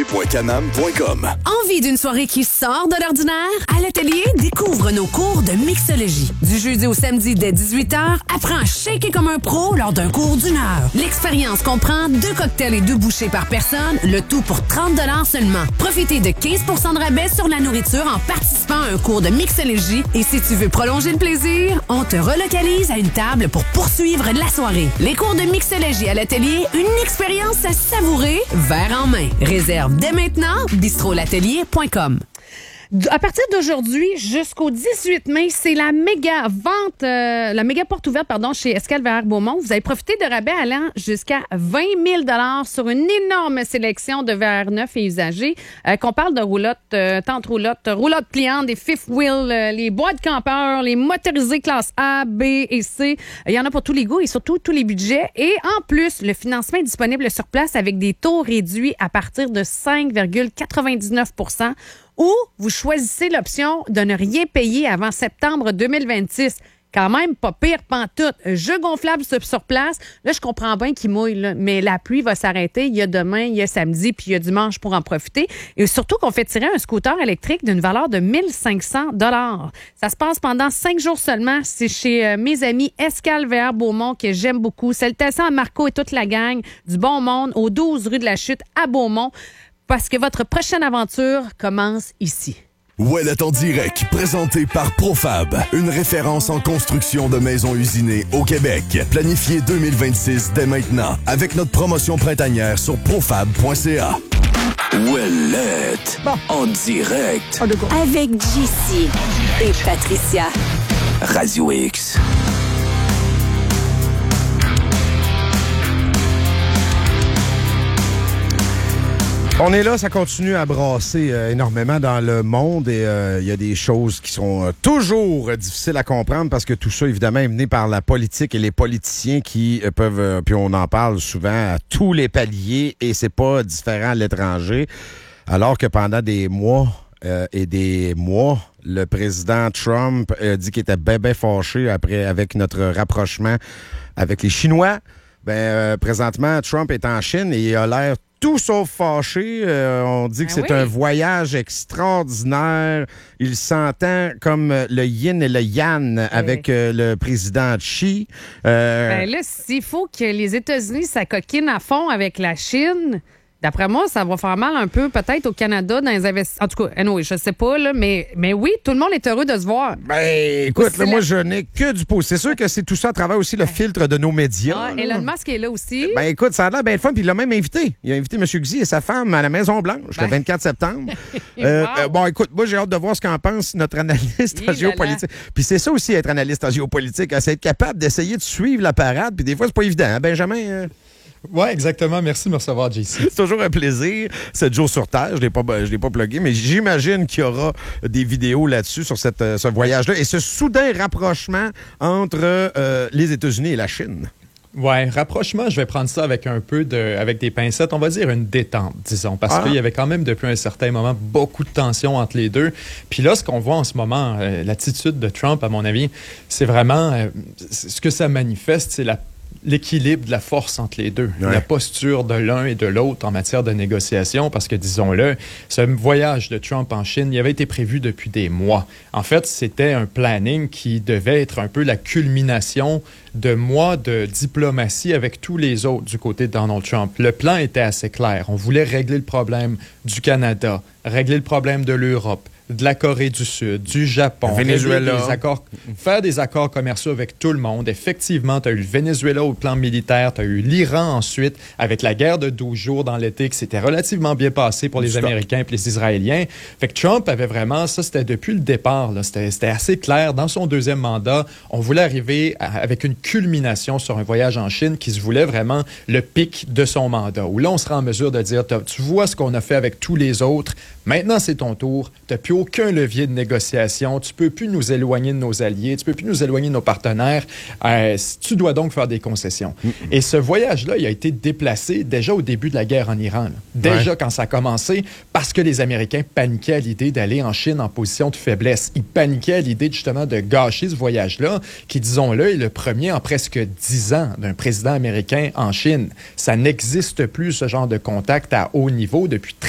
www.canam.com. Envie d'une soirée qui sort de l'ordinaire? À l'atelier, découvre nos cours de mixologie. Du jeudi au samedi dès 18h, apprends à shaker comme un pro lors d'un cours d'1 heure. L'expérience comprend 2 cocktails et 2 bouchées par personne, le tout pour 30 $ seulement. Profitez de 15 % de rabais sur la nourriture en participant à un cours de mixologie. Et si tu veux prolonger le plaisir, on te relocalise à une table pour poursuivre la soirée. Les cours de mixologie à l'atelier, une expérience à savourer, verre en main. Réserve dès maintenant, bistrolatelier.com. À partir d'aujourd'hui jusqu'au 18 mai, c'est la méga vente, la méga porte ouverte, chez Escale vers Beaumont. Vous allez profiter de rabais allant jusqu'à 20 000 $ sur une énorme sélection de verres neufs et usagés. Qu'on parle de roulottes, tentes roulottes pliantes, des fifth wheel, les boîtes campeurs, les motorisés classe A, B et C. Il y en a pour tous les goûts et surtout tous les budgets. Et en plus, le financement est disponible sur place avec des taux réduits à partir de 5,99 %. Ou vous choisissez l'option de ne rien payer avant septembre 2026. Quand même, pas pire pantoute. Jeu gonflable sur place. Là, je comprends bien qu'il mouille, là, mais la pluie va s'arrêter. Il y a demain, il y a samedi, puis il y a dimanche pour en profiter. Et surtout qu'on fait tirer un scooter électrique d'une valeur de 1 500 $. Ça se passe pendant 5 jours seulement. C'est chez mes amis Escale VR Beaumont que j'aime beaucoup. Salutations à Marco et toute la gang du Bon Monde au 12 rue de la Chute à Beaumont. Parce que votre prochaine aventure commence ici. Ouellet en direct, présenté par Profab, une référence en construction de maisons usinées au Québec. Planifié 2026 dès maintenant, avec notre promotion printanière sur profab.ca. Ouellet en direct. Avec JC et Patricia. Radio X. On est là, ça continue à brasser énormément dans le monde et il y a des choses qui sont toujours difficiles à comprendre parce que tout ça, évidemment, est mené par la politique et les politiciens qui peuvent, puis on en parle souvent à tous les paliers et c'est pas différent à l'étranger. Alors que pendant des mois et des mois, le président Trump a dit qu'il était bien fâché avec notre rapprochement avec les Chinois. Présentement, Trump est en Chine et il a l'air tout sauf fâché. On dit que c'est un voyage extraordinaire. Il s'entend comme le yin et le yang avec le président Xi. Là, s'il faut que les États-Unis s'acoquinent à fond avec la Chine, d'après moi, ça va faire mal un peu peut-être au Canada dans les investissements. En tout cas, anyway, je sais pas, là, mais oui, tout le monde est heureux de se voir. Écoute, là, moi, je n'ai que du pot. C'est sûr que c'est tout ça à travers aussi le filtre de nos médias. Ah, Elon Musk est là aussi. Écoute, ça a l'air bien le fun, puis il l'a même invité. Il a invité M. Xi et sa femme à la Maison-Blanche le 24 septembre. Écoute, moi, j'ai hâte de voir ce qu'en pense notre analyste en géopolitique. Puis c'est ça aussi, être analyste en géopolitique, c'est être capable d'essayer de suivre la parade, puis des fois, c'est pas évident, hein, Benjamin? Oui, exactement. Merci de me recevoir, JC. C'est toujours un plaisir. 7 jours sur Terre, je l'ai pas plugué, mais j'imagine qu'il y aura des vidéos là-dessus sur ce voyage-là et ce soudain rapprochement entre les États-Unis et la Chine. Ouais, rapprochement, je vais prendre ça avec avec des pincettes, on va dire une détente, disons, parce qu'il y avait quand même depuis un certain moment beaucoup de tensions entre les deux. Puis là, ce qu'on voit en ce moment, l'attitude de Trump, à mon avis, c'est vraiment ce que ça manifeste, c'est l'équilibre de la force entre les deux, la posture de l'un et de l'autre en matière de négociation, parce que, disons-le, ce voyage de Trump en Chine, il avait été prévu depuis des mois. En fait, c'était un planning qui devait être un peu la culmination de mois de diplomatie avec tous les autres du côté de Donald Trump. Le plan était assez clair. On voulait régler le problème du Canada, régler le problème de l'Europe, de la Corée du Sud, du Japon, Venezuela. Faire des accords commerciaux avec tout le monde. Effectivement, tu as eu le Venezuela au plan militaire, tu as eu l'Iran ensuite, avec la guerre de 12 jours dans l'été, qui s'était relativement bien passé pour les Américains et les Israéliens. Fait que Trump avait vraiment, ça c'était depuis le départ, là, c'était assez clair. Dans son deuxième mandat, on voulait arriver avec une culmination sur un voyage en Chine qui se voulait vraiment le pic de son mandat, où là on sera en mesure de dire, tu vois ce qu'on a fait avec tous les autres, maintenant c'est ton tour, tu n'as plus aucun levier de négociation, tu peux plus nous éloigner de nos alliés, tu peux plus nous éloigner de nos partenaires, tu dois donc faire des concessions. Et ce voyage-là, il a été déplacé déjà au début de la guerre en Iran. Là. Déjà quand ça a commencé, parce que les Américains paniquaient à l'idée d'aller en Chine en position de faiblesse. Ils paniquaient à l'idée justement de gâcher ce voyage-là, qui, disons-le, est le premier en presque 10 ans d'un président américain en Chine. Ça n'existe plus, ce genre de contact à haut niveau depuis